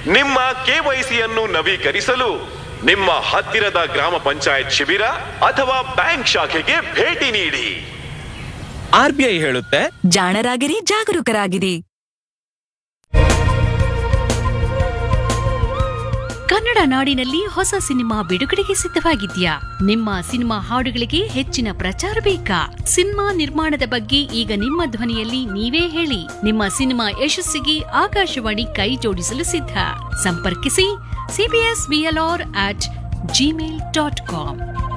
ನಿಮ್ಮ ಕೆವೈಸಿಯನ್ನು ನವೀಕರಿಸಲು ನಿಮ್ಮ ಹತ್ತಿರದ ಗ್ರಾಮ ಪಂಚಾಯತ್ ಶಿಬಿರ ಅಥವಾ ಬ್ಯಾಂಕ್ ಶಾಖೆಗೆ ಭೇಟಿ ನೀಡಿ. RBI ಹೇಳುತ್ತೆ, ಜಾಣರಾಗಿರಿ, ಜಾಗರೂಕರಾಗಿರಿ. ಕನ್ನಡ ನಾಡಿನಲ್ಲಿ ಹೊಸ ಸಿನಿಮಾ ಬಿಡುಗಡೆಗೆ ಸಿದ್ಧವಾಗಿದ್ಯಾ? ನಿಮ್ಮ ಸಿನಿಮಾ ಹಾಡುಗಳಿಗೆ ಹೆಚ್ಚಿನ ಪ್ರಚಾರ ಬೇಕಾ? ಸಿನಿಮಾ ನಿರ್ಮಾಣದ ಬಗ್ಗೆ ಈಗ ನಿಮ್ಮ ಧ್ವನಿಯಲ್ಲಿ ನೀವೇ ಹೇಳಿ. ನಿಮ್ಮ ಸಿನಿಮಾ ಯಶಸ್ಸಿಗೆ ಆಕಾಶವಾಣಿ ಕೈ ಜೋಡಿಸಲು ಸಿದ್ಧ. ಸಂಪರ್ಕಿಸಿ cbsvlr@gmail.com.